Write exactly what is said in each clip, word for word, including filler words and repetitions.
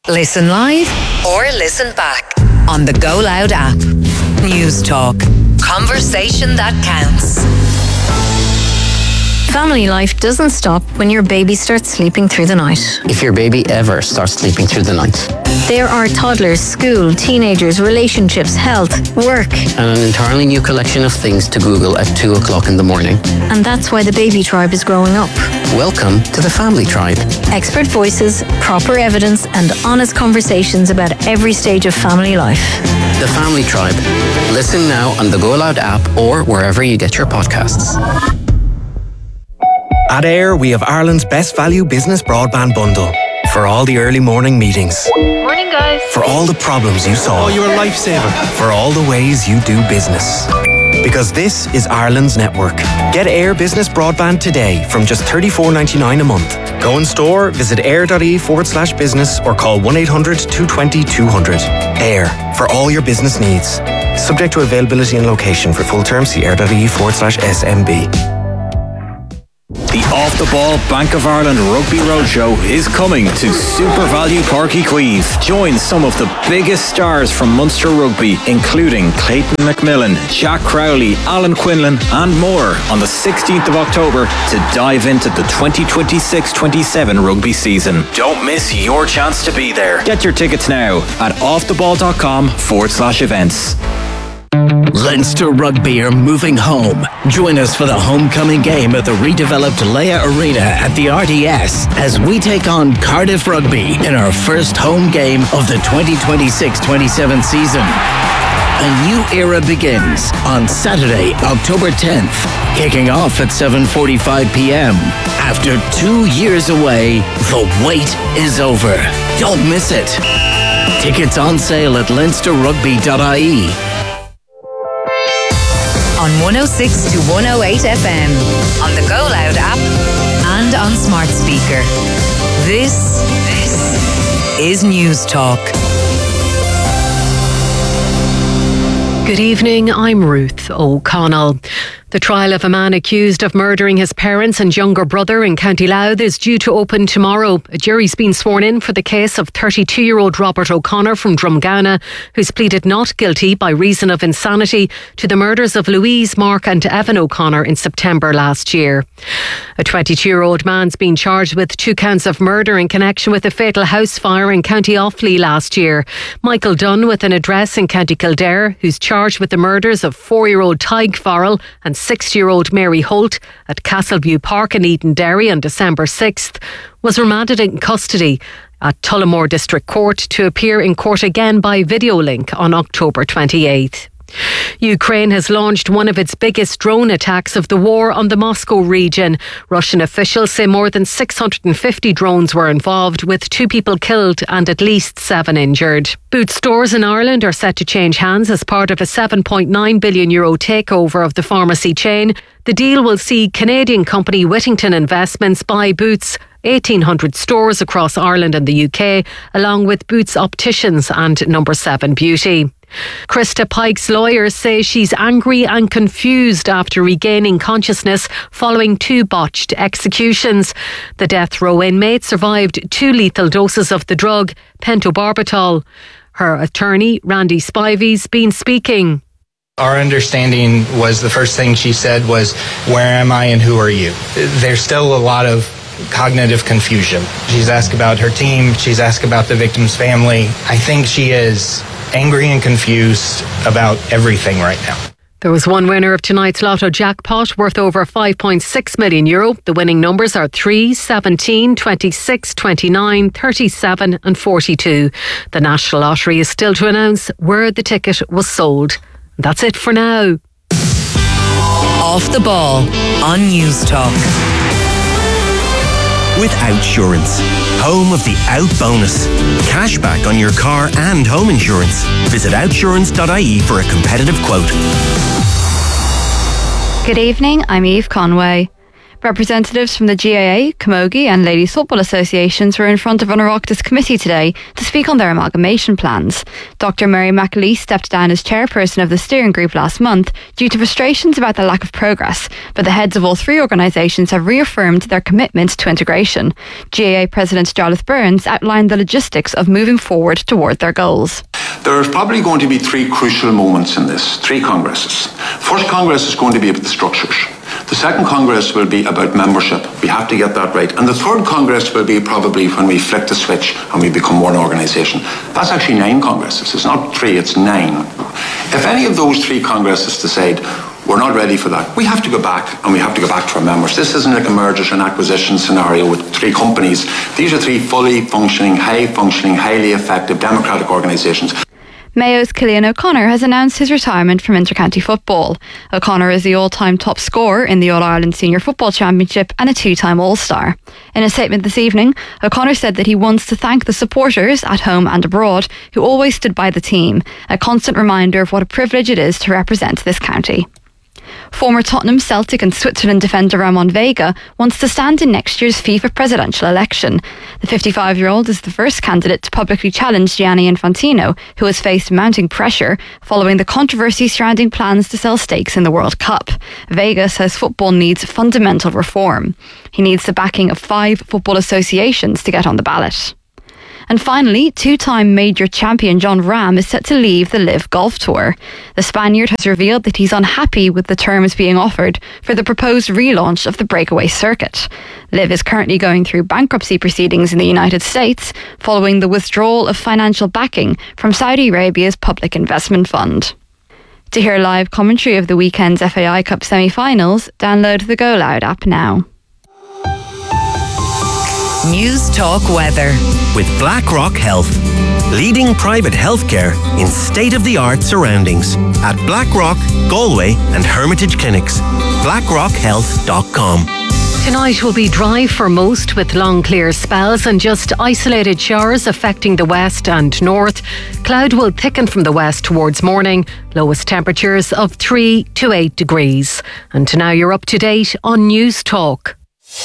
Listen live or listen back on the Go Loud app. News Talk. Conversation that counts. Family life doesn't stop when your baby starts sleeping through the night. If your baby ever starts sleeping through the night. There are toddlers, school, teenagers, relationships, health, work. And an entirely new collection of things to Google at two o'clock in the morning. And that's why the baby tribe is growing up. Welcome to the Family Tribe. Expert voices, proper evidence, and honest conversations about every stage of family life. The Family Tribe. Listen now on the Go Loud app or wherever you get your podcasts. At Air, we have Ireland's best value business broadband bundle. For all the early morning meetings. Morning, guys. For all the problems you solve. Oh, you're a lifesaver. For all the ways you do business. Because this is Ireland's network. Get Air Business Broadband today from just thirty-four ninety-nine a month. Go in store, visit air.ie forward slash business or call one eight hundred two twenty two hundred. Air, for all your business needs. Subject to availability and location. For full terms, see air.ie forward slash SMB. The Off the Ball Bank of Ireland Rugby Roadshow is coming to Super Value Park Queeve. Join some of the biggest stars from Munster Rugby, including Clayton McMillan, Jack Crowley, Alan Quinlan, and more on the sixteenth of October to dive into the twenty twenty-six twenty-seven rugby season. Don't miss your chance to be there. Get your tickets now at offtheball.com forward slash events. Leinster Rugby are moving home. Join us for the homecoming game at the redeveloped Leia Arena at the R D S as we take on Cardiff Rugby in our first home game of the twenty twenty-six twenty-seven season. A new era begins on Saturday, October tenth, kicking off at seven forty-five p.m. After two years away, the wait is over. Don't miss it. Tickets on sale at leinster rugby dot I E. On one oh six to one oh eight F M, on the Go Loud app, and on smart speaker. This, this is News Talk. Good evening, I'm Ruth O'Connell. The trial of a man accused of murdering his parents and younger brother in County Louth is due to open tomorrow. A jury's been sworn in for the case of thirty-two-year-old Robert O'Connor from Drumgana, who's pleaded not guilty by reason of insanity to the murders of Louise, Mark and Evan O'Connor in September last year. A twenty-two-year-old man's been charged with two counts of murder in connection with a fatal house fire in County Offaly last year. Michael Dunn, with an address in County Kildare, who's charged with the murders of four-year-old Tig Farrell and six-year-old Mary Holt at Castleview Park in Edenderry on December sixth, was remanded in custody at Tullamore District Court to appear in court again by video link on October twenty-eighth. Ukraine has launched one of its biggest drone attacks of the war on the Moscow region. Russian officials say more than six hundred fifty drones were involved, with two people killed and at least seven injured. Boots stores in Ireland are set to change hands as part of a seven point nine billion euro takeover of the pharmacy chain. The deal will see Canadian company Whittington Investments buy Boots' eighteen hundred stores across Ireland and the U K, along with Boots Opticians and Number seven Beauty. Krista Pike's lawyers say she's angry and confused after regaining consciousness following two botched executions. The death row inmate survived two lethal doses of the drug, pentobarbital. Her attorney, Randy Spivey's, been speaking. Our understanding was the first thing she said was, "Where am I and who are you?" There's still a lot of cognitive confusion. She's asked about her team. She's asked about the victim's family. I think she is angry and confused about everything right now. There was one winner of tonight's Lotto jackpot worth over five point six million euro. The winning numbers are three, seventeen, twenty-six, twenty-nine, thirty-seven and forty-two. The National Lottery is still to announce where the ticket was sold. That's it for now. Off the Ball on News Talk. With Outsurance, home of the Out Bonus. Cashback on your car and home insurance. Visit outsurance dot I E for a competitive quote. Good evening, I'm Eve Conway. Representatives from the G A A, Camogie and Ladies Football Associations were in front of an Oireachtas committee today to speak on their amalgamation plans. Doctor Mary McAleese stepped down as chairperson of the steering group last month due to frustrations about the lack of progress, but the heads of all three organisations have reaffirmed their commitment to integration. G A A President Jarlath Burns outlined the logistics of moving forward toward their goals. There is probably going to be three crucial moments in this, three congresses. First Congress is going to be about the structures. The second Congress will be about membership. We have to get that right. And the third Congress will be probably when we flick the switch and we become one organisation. That's actually nine Congresses. It's not three, it's nine. If any of those three Congresses decide we're not ready for that, we have to go back and we have to go back to our members. This isn't like a mergers and acquisition scenario with three companies. These are three fully functioning, high functioning, highly effective democratic organisations. Mayo's Cillian O'Connor has announced his retirement from intercounty football. O'Connor is the all-time top scorer in the All-Ireland Senior Football Championship and a two-time All-Star. In a statement this evening, O'Connor said that he wants to thank the supporters at home and abroad who always stood by the team, a constant reminder of what a privilege it is to represent this county. Former Tottenham, Celtic and Switzerland defender Ramon Vega wants to stand in next year's FIFA presidential election. The fifty-five-year-old is the first candidate to publicly challenge Gianni Infantino, who has faced mounting pressure following the controversy surrounding plans to sell stakes in the World Cup. Vega says football needs fundamental reform. He needs the backing of five football associations to get on the ballot. And finally, two-time major champion Jon Rahm is set to leave the LIV Golf Tour. The Spaniard has revealed that he's unhappy with the terms being offered for the proposed relaunch of the breakaway circuit. LIV is currently going through bankruptcy proceedings in the United States following the withdrawal of financial backing from Saudi Arabia's Public Investment Fund. To hear live commentary of the weekend's F A I Cup semi-finals, download the Go Loud app now. News Talk Weather. With BlackRock Health, leading private healthcare in state-of-the-art surroundings at BlackRock, Galway and Hermitage Clinics. blackrock health dot com. Tonight will be dry for most with long clear spells and just isolated showers affecting the west and north. Cloud will thicken from the west towards morning. Lowest temperatures of three to eight degrees. And now you're up to date on News Talk.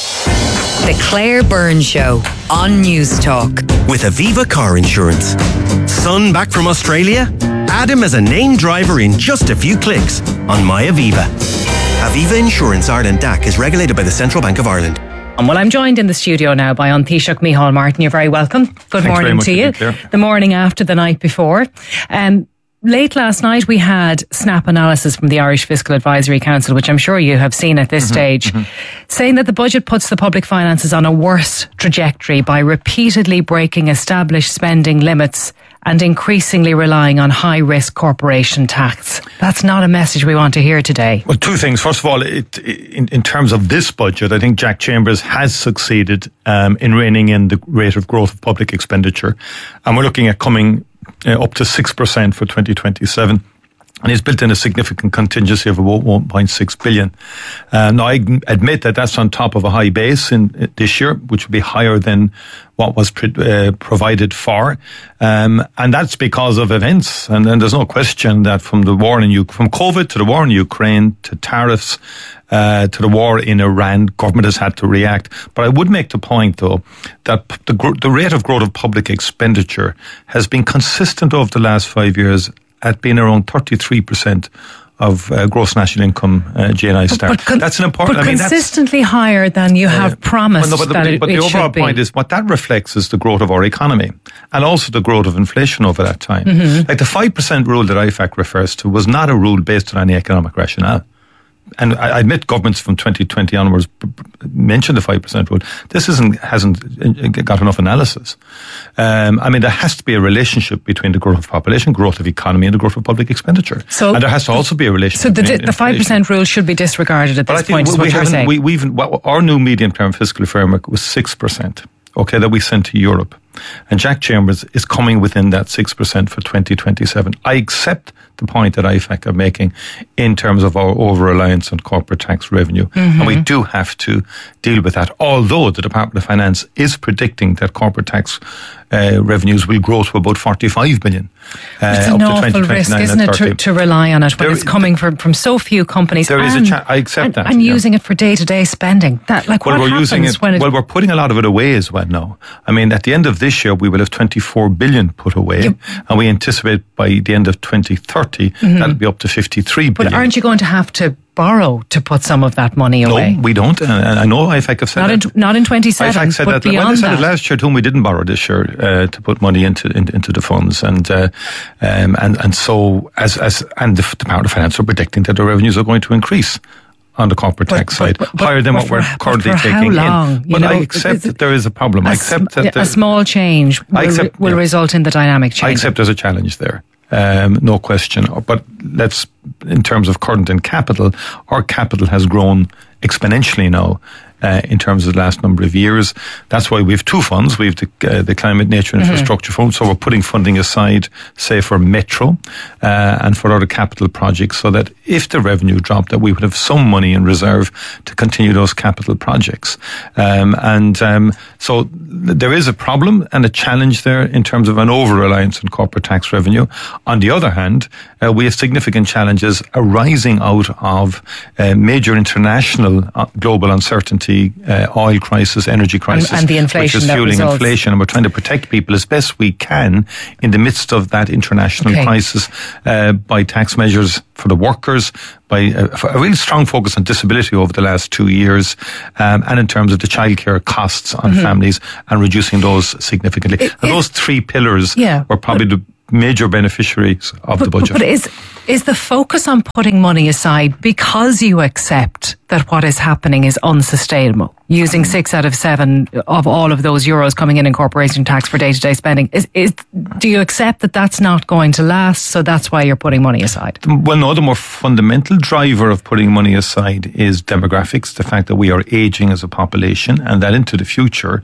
The Claire Byrne Show on News Talk. With Aviva Car Insurance. Son back from Australia? Add him as a named driver in just a few clicks on My Aviva. Aviva Insurance Ireland D A C is regulated by the Central Bank of Ireland. And well, I'm joined in the studio now by An Taoiseach Micheál Martin. You're very welcome. Good Thanks morning to you. The morning after the night before. Um, Late last night we had snap analysis from the Irish Fiscal Advisory Council, which I'm sure you have seen at this mm-hmm, stage, mm-hmm. saying that the budget puts the public finances on a worse trajectory by repeatedly breaking established spending limits and increasingly relying on high-risk corporation tax. That's not a message we want to hear today. Well, two things. First of all, it, in, in terms of this budget, I think Jack Chambers has succeeded um, in reining in the rate of growth of public expenditure. And we're looking at coming Uh, up to six percent for twenty twenty-seven. And he's built in a significant contingency of about one point six billion. Uh, now, I admit that that's on top of a high base in uh, this year, which would be higher than what was pre- uh, provided for. Um, and that's because of events. And then there's no question that from the war in U- from COVID to the war in Ukraine to tariffs, Uh, to the war in Iran, government has had to react. But I would make the point, though, that the, gro- the rate of growth of public expenditure has been consistent over the last five years at being around thirty-three percent of uh, gross national income uh, G N I start. But, con- that's an important. But I mean, consistently higher than you have uh, promised. Well, no, but that the, it, but the it overall point be. is what that reflects is the growth of our economy and also the growth of inflation over that time. Mm-hmm. Like the five percent rule that I F A C refers to was not a rule based on any economic rationale. And I admit governments from twenty twenty onwards mentioned the five percent rule. This isn't, hasn't got enough analysis. Um, I mean, there has to be a relationship between the growth of population, growth of economy, and the growth of public expenditure. So, and there has to also be a relationship. So the, the five percent rule should be disregarded at this point, is what you're saying? We, we've, our new medium-term fiscal framework was six percent, okay, that we sent to Europe. And Jack Chambers is coming within that six percent for twenty twenty-seven. I accept the point that I F A C are making in terms of our over-reliance on corporate tax revenue. Mm-hmm. And we do have to deal with that, although the Department of Finance is predicting that corporate tax uh, revenues will grow to about forty-five billion. Uh, it's an awful risk, isn't it, to, to rely on it when there, it's coming from, from so few companies. There and, is a cha- I accept and, that. And yeah. using it for day-to-day spending. That, like, well, what we're happens using it, when it... Well, we're putting a lot of it away as well now. I mean, at the end of this year, we will have twenty-four billion put away, yep. and we anticipate by the end of twenty thirty, mm-hmm. that'll be up to fifty-three billion. But aren't you going to have to borrow to put some of that money away? No, we don't. And I know I F A C have said not that. In, not in twenty-seven, I F A C said but that. beyond well, they said that. it last year too, and we didn't borrow this year uh, to put money into in, into the funds. And uh, um, and and so, as as and the Department of Finance are predicting that the revenues are going to increase on the corporate but, tax but, side, but, but, higher than but what for, we're currently but for taking how long? in. You But know, I accept that there is a problem. A, I accept that a small change will, I accept, will yeah. result in the dynamic change. I accept there's a challenge there. Um, no question. But let's, in terms of current and capital, our capital has grown exponentially now. Uh, in terms of the last number of years. That's why we have two funds. We have the, uh, the Climate, Nature and mm-hmm. Infrastructure Fund, so we're putting funding aside, say, for Metro uh, and for other capital projects, so that if the revenue dropped, that we would have some money in reserve to continue those capital projects. Um, and um, so th- there is a problem and a challenge there in terms of an over-reliance on corporate tax revenue. On the other hand, uh, we have significant challenges arising out of uh, major international uh, global uncertainty. Uh, oil crisis, energy crisis, and, and the inflation which is fueling results. inflation, and we're trying to protect people as best we can in the midst of that international okay. crisis uh, by tax measures for the workers, by uh, for a really strong focus on disability over the last two years, um, and in terms of the childcare costs on mm-hmm. families and reducing those significantly. It, and those three pillars yeah, were probably the major beneficiaries of but, the budget. But, but is is the focus on putting money aside because you accept that what is happening is unsustainable? Using six out of seven of all of those euros coming in in corporation tax for day-to-day spending, is, is do you accept that that's not going to last? So that's why you're putting money aside. Well, no, the more fundamental driver of putting money aside is demographics, the fact that we are aging as a population, and that into the future,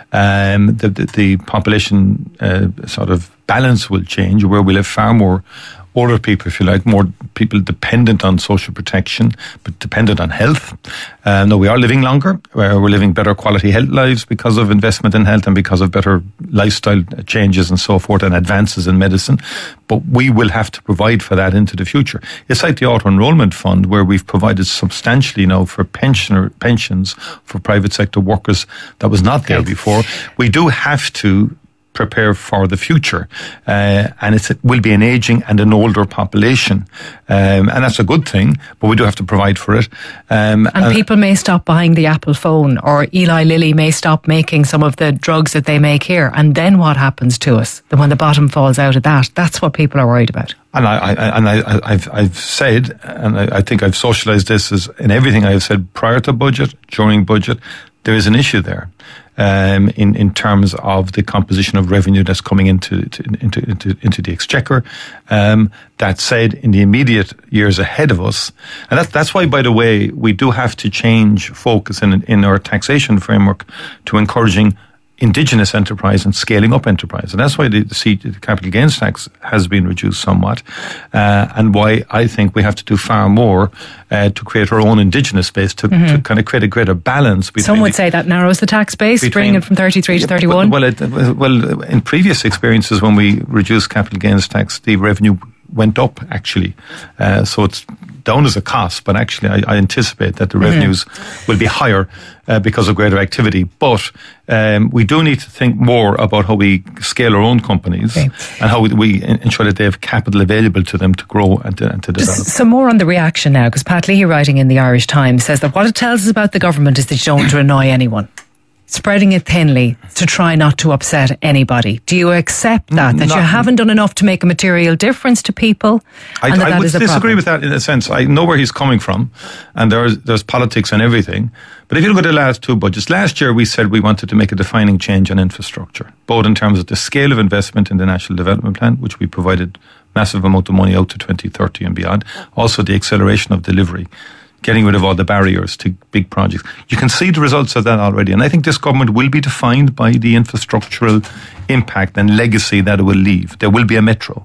um, the, the, the population uh, sort of balance will change, where we'll have far more older people, if you like, more people dependent on social protection, but dependent on health. Uh, no, we are living longer. We're living better quality health lives because of investment in health and because of better lifestyle changes and so forth and advances in medicine. But we will have to provide for that into the future. It's like the auto-enrollment fund, where we've provided substantially now for pensioner pensions for private sector workers that was not there before. We do have to prepare for the future, uh, and it's, it will be an aging and an older population, um, and that's a good thing, but we do have to provide for it. Um, and, and people may stop buying the Apple phone, or Eli Lilly may stop making some of the drugs that they make here, and then what happens to us? Then when the bottom falls out of that, that's what people are worried about. And I, I and I, I've I've said, and I, I think I've socialised this as in everything I've said prior to budget, during budget, there is an issue there. Um, in, in terms of the composition of revenue that's coming into to, into, into into the exchequer. Um, that said, in the immediate years ahead of us, and that's that's why, by the way, we do have to change focus in in our taxation framework to encouraging indigenous enterprise and scaling up enterprise. And that's why the, the, the capital gains tax has been reduced somewhat, uh, and why I think we have to do far more uh, to create our own indigenous base to, mm-hmm. to kind of create a greater balance. Between Some would the, say that narrows the tax base, between, bringing it from thirty-three to thirty-one. Well, it, well, in previous experiences when we reduced capital gains tax, the revenue went up actually. Uh, so it's down as a cost, but actually I, I anticipate that the revenues mm-hmm. will be higher uh, because of greater activity. But um, we do need to think more about how we scale our own companies okay. and how we, we ensure that they have capital available to them to grow and to, and to develop. Just some more on the reaction now, because Pat Leahy, writing in the Irish Times, says that what it tells us about the government is that you don't want to annoy anyone. Spreading it thinly to try not to upset anybody. Do you accept that? That not, you haven't done enough to make a material difference to people? I, and that I that would is a disagree problem? with that in a sense. I know where he's coming from, and there's there's politics and everything. But if you look at the last two budgets, last year we said we wanted to make a defining change on infrastructure, both in terms of the scale of investment in the National Development Plan, which we provided massive amount of money out to twenty thirty and beyond, also the acceleration of delivery, getting rid of all the barriers to big projects. You can see the results of that already. And I think this government will be defined by the infrastructural impact and legacy that it will leave. There will be a metro.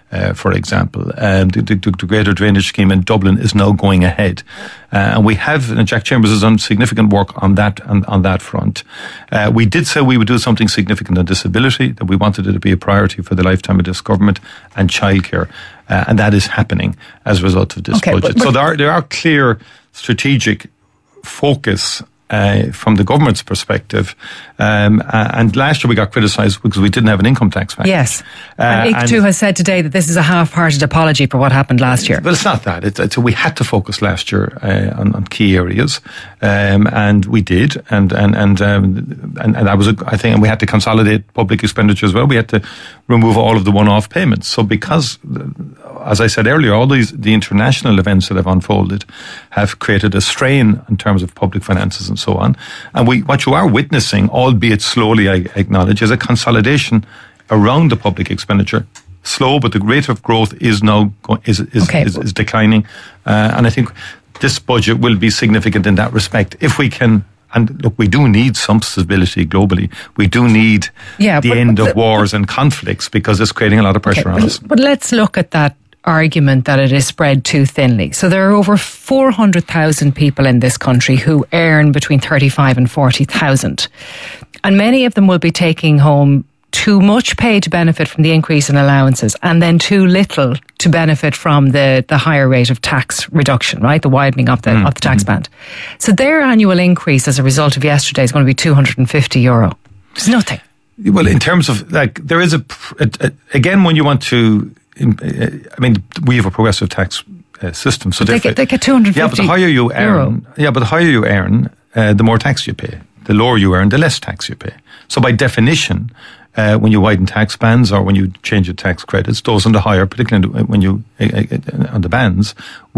uh, for example. Um, the, the, the Greater Drainage Scheme in Dublin is now going ahead. Uh, and we have, and Jack Chambers has done significant work on that on, on that front. Uh, we did say we would do something significant on disability, that we wanted it to be a priority for the lifetime of this government, and childcare. Uh, and that is happening as a result of this okay, budget. But, but, so there are, there are clear strategic focus Uh, from the government's perspective. Um, uh, and last year we got criticised because we didn't have an income tax package. Yes. Uh, and I C T U and has said today that this is a half-hearted apology for what happened last year. But it's not that. It's, it's, we had to focus last year uh, on, on key areas. Um, and we did. And, and, and, um, and, and that was, a, I think, and we had to consolidate public expenditure as well. We had to remove all of the one-off payments. So because, as I said earlier, all these, the international events that have unfolded have created a strain in terms of public finances and so on. And we, what you are witnessing, albeit slowly, I acknowledge, is a consolidation around the public expenditure. Slow, but the rate of growth is now go, is is, okay. is is declining, uh, and I think this budget will be significant in that respect. If we can, and look, we do need some stability globally. We do need yeah, the but, end but, of wars and conflicts, because it's creating a lot of pressure okay, on us. But let's look at that argument that it is spread too thinly. So there are over four hundred thousand people in this country who earn between thirty-five and forty thousand. And many of them will be taking home too much pay to benefit from the increase in allowances, and then too little to benefit from the, the higher rate of tax reduction, right? The widening of the, mm. of the tax band. So their annual increase as a result of yesterday is going to be two hundred fifty euro. It's nothing. Well, in terms of, like, there is a, a, a again, when you want to, I mean, we have a progressive tax uh, system, so they get, they get two hundred fifty. Yeah, but the higher you euro. earn, yeah, but the higher you earn, uh, the more tax you pay. The lower you earn, the less tax you pay. So by definition, uh, when you widen tax bands or when you change your tax credits, those on the higher, particularly when you uh, uh, on the bands,